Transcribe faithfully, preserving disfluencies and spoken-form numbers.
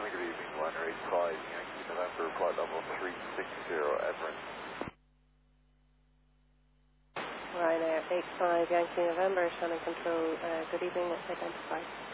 Ryanair, good evening, Ryanair eight five, Yankee November, flight level three six zero, Everett. Ryanair eight five, Yankee November, Shannon Control, uh, good evening, identified.